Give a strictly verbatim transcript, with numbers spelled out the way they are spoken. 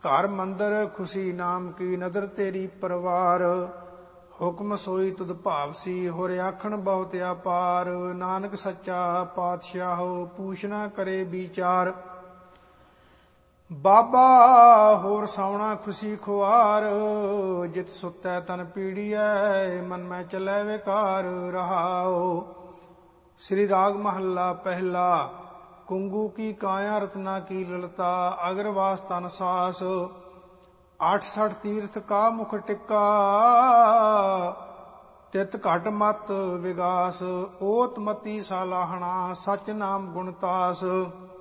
ਘਰ ਮੰਦਰ ਖੁਸ਼ੀ ਨਾਮ ਕੀ ਨਦਰ ਤੇਰੀ ਪਰਵਾਰ। ਹੁਕਮ ਸੋਈ ਤੁਧ ਭਾਵਸੀ ਹੋਰ ਆਖਣ ਬਹੁਤ ਅਪਾਰ। ਨਾਨਕ ਸੱਚਾ ਪਾਤਸ਼ਾਹੋ ਪੂਛਣਾ ਕਰੇ ਵਿਚਾਰ। ਬਾਬਾ ਹੋਰ ਸੌਣਾ ਖੁਸ਼ੀ ਖੁਆਰ। ਜਿਤ ਸੁਤੈ ਤਨ ਪੀੜੀਐ ਮਨ ਮੈਂ ਚਲੈ ਵਿਕਾਰ ਰਹਾਓ। ਸ੍ਰੀ ਰਾਗ ਮਹੱਲਾ ਪਹਿਲਾ। ਕੁੰਗੂ ਕੀ ਕਾਇਆ ਰਤਨਾ ਕੀ ਲਲਤਾ ਅਗਰਵਾਸ ਤਨ ਸਾਸ। ਆਠ ਸਠ ਤੀਰਥ ਕਾ ਮੁਖ ਟਿੱਕਾ ਤਿਤ ਘਟ ਮਤ ਵਿਗਾਸ। ਓਤ ਮਤੀ ਸਾਲਾਹਣਾ ਸਚ ਨਾਮ ਗੁਣਤਾਸ।